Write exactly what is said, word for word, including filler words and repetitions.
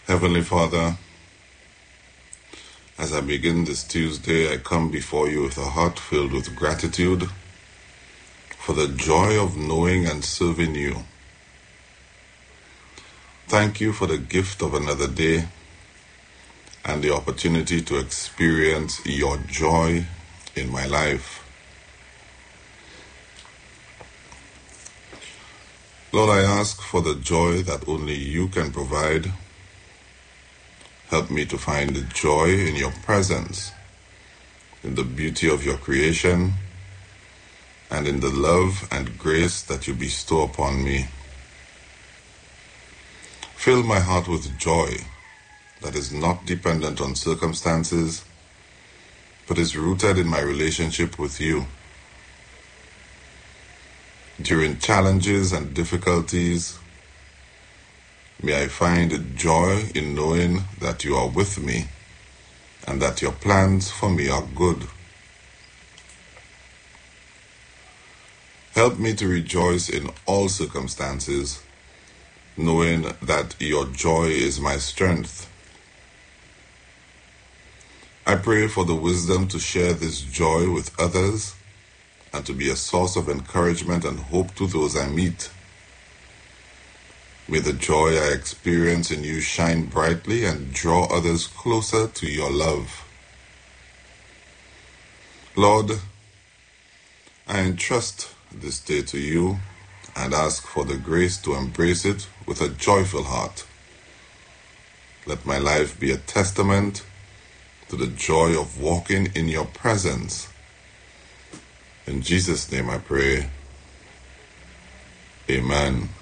Heavenly Father, as I begin this Tuesday, I come before you with a heart filled with gratitude for the joy of knowing and serving you. Thank you for the gift of another day and the opportunity to experience your joy in my life. Lord, I ask for the joy that only you can provide. Help me to find the joy in your presence, in the beauty of your creation, and in the love and grace that you bestow upon me. Fill my heart with joy that is not dependent on circumstances, but is rooted in my relationship with you. During challenges and difficulties, may I find joy in knowing that you are with me and that your plans for me are good. Help me to rejoice in all circumstances, knowing that your joy is my strength. I pray for the wisdom to share this joy with others and to be a source of encouragement and hope to those I meet. May the joy I experience in you shine brightly and draw others closer to your love. Lord, I entrust this day to you and ask for the grace to embrace it with a joyful heart. Let my life be a testament to the joy of walking in your presence. In Jesus' name I pray. Amen.